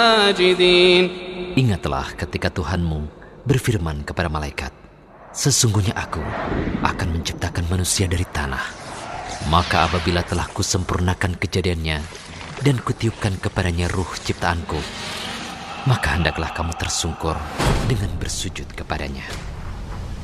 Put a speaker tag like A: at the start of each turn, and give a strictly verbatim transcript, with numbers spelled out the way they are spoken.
A: ساجدين.
B: Ingatlah ketika Tuhanmu berfirman kepada malaikat, sesungguhnya aku akan menciptakan manusia dari tanah. Maka apabila telah kusempurnakan kejadiannya dan kutiupkan kepadanya ruh ciptaanku, maka hendaklah kamu tersungkur dengan bersujud kepadanya.